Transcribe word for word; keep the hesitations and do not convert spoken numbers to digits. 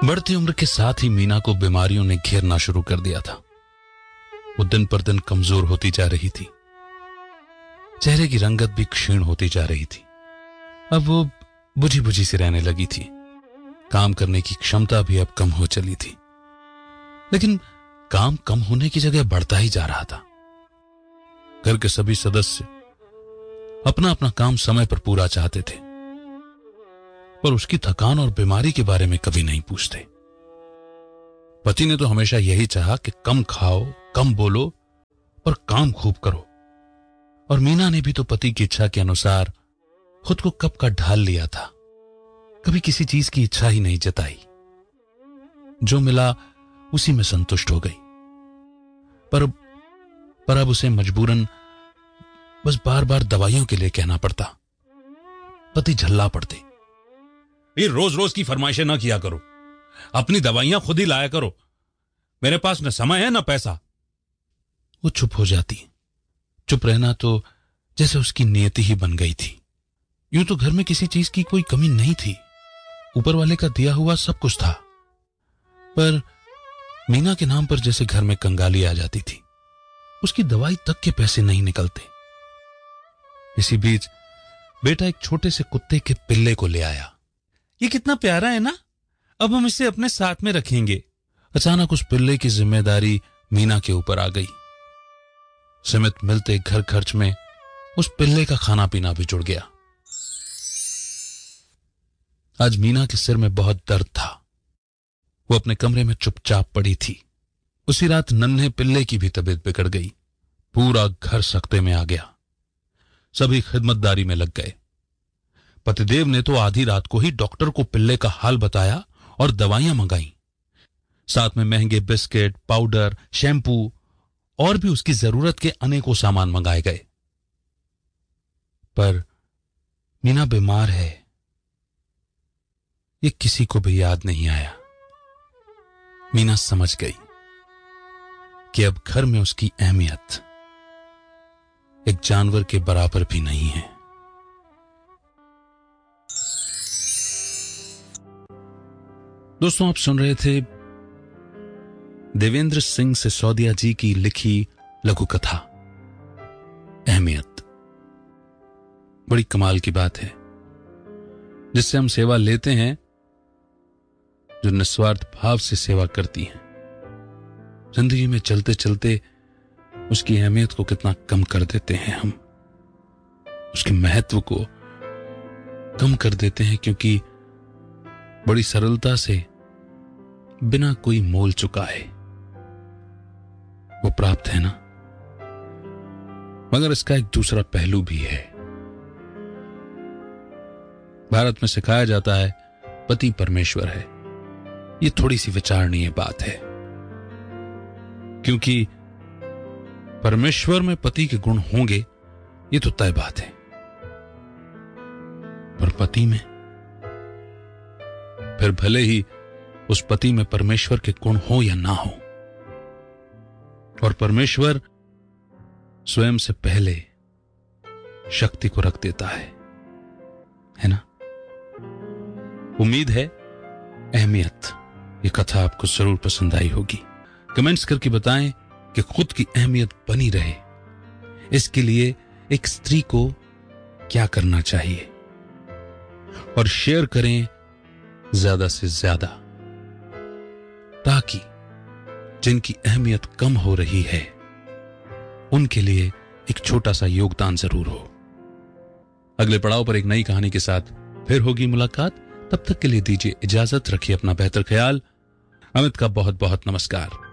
बढ़ती उम्र के साथ ही मीना को बीमारियों ने घेरना शुरू कर दिया था। वो दिन पर दिन कमजोर होती जा रही थी। चेहरे की रंगत भी क्षीण होती जा रही थी। अब वो बुझी बुझी सी रहने लगी थी। काम करने की क्षमता भी अब कम हो चली थी। लेकिन काम कम होने की जगह बढ़ता ही जा रहा था। घर के सभी सदस्य अपना अपना काम समय पर पूरा चाहते थे, पर उसकी थकान और बीमारी के बारे में कभी नहीं पूछते। पति ने तो हमेशा यही चाहा कि कम खाओ, कम बोलो और काम खूब करो। और मीना ने भी तो पति की इच्छा के अनुसार खुद को कब का ढाल लिया था। कभी किसी चीज की इच्छा ही नहीं जताई। जो मिला उसी में संतुष्ट हो गई। पर पर अब उसे मजबूरन बस बार बार दवाइयों के लिए कहना पड़ता। पति झल्ला पड़ते। ये रोज रोज की फरमाइशें ना किया करो, अपनी दवाइयां खुद ही लाया करो, मेरे पास न समय है न पैसा। वो चुप हो जाती। चुप रहना तो जैसे उसकी नियति ही बन गई थी। यूं तो घर में किसी चीज की कोई कमी नहीं थी। ऊपर वाले का दिया हुआ सब कुछ था। पर मीना के नाम पर जैसे घर में कंगाली आ जाती थी। उसकी दवाई तक के पैसे नहीं निकलते। इसी बीच बेटा एक छोटे से कुत्ते के पिल्ले को ले आया। ये कितना प्यारा है ना, अब हम इसे अपने साथ में रखेंगे। अचानक उस पिल्ले की जिम्मेदारी मीना के ऊपर आ गई। सीमित मिलते घर खर्च में उस पिल्ले का खाना पीना भी जुड़ गया। आज मीना के सिर में बहुत दर्द था। वो अपने कमरे में चुपचाप पड़ी थी। उसी रात नन्हे पिल्ले की भी तबीयत बिगड़ गई। पूरा घर सकते में आ गया। सभी खिदमतदारी में लग गए। पतिदेव ने तो आधी रात को ही डॉक्टर को पिल्ले का हाल बताया और दवाइयां मंगाई। साथ में महंगे बिस्किट, पाउडर, शैम्पू और भी उसकी जरूरत के अनेकों सामान मंगाए गए। पर मीना बीमार है, ये किसी को भी याद नहीं आया। मीना समझ गई कि अब घर में उसकी अहमियत एक जानवर के बराबर भी नहीं है। दोस्तों, आप सुन रहे थे देवेंद्र सिंह सिसोदिया जी की लिखी लघु कथा अहमियत। बड़ी कमाल की बात है, जिससे हम सेवा लेते हैं, जो निस्वार्थ भाव से सेवा करती हैं। जिंदगी में चलते चलते उसकी अहमियत को कितना कम कर देते हैं हम, उसके महत्व को कम कर देते हैं, क्योंकि बड़ी सरलता से बिना कोई मोल चुकाए वो प्राप्त है ना। मगर इसका एक दूसरा पहलू भी है। भारत में सिखाया जाता है पति परमेश्वर है। ये थोड़ी सी विचारणीय बात है, क्योंकि परमेश्वर में पति के गुण होंगे ये तो तय बात है, पर पति में फिर भले ही उस पति में परमेश्वर के गुण हो या ना हो, और परमेश्वर स्वयं से पहले शक्ति को रख देता है, है ना। उम्मीद है अहमियत ये कथा आपको जरूर पसंद आई होगी। कमेंट्स करके बताएं कि खुद की अहमियत बनी रहे, इसके लिए एक स्त्री को क्या करना चाहिए, और शेयर करें ज्यादा से ज्यादा, ताकि जिनकी अहमियत कम हो रही है उनके लिए एक छोटा सा योगदान जरूर हो। अगले पड़ाव पर एक नई कहानी के साथ फिर होगी मुलाकात। तब तक के लिए दीजिए इजाजत, रखिए अपना बेहतर ख्याल। अमित का बहुत बहुत नमस्कार।